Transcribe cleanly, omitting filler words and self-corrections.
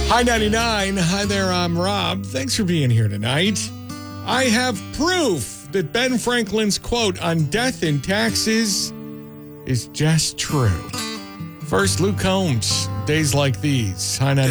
Hi, 99. Hi there, I'm Rob. Thanks for being here tonight. I have proof that Ben Franklin's quote on death and taxes is just true. First, Luke Combs, Days Like These. Hi, 99.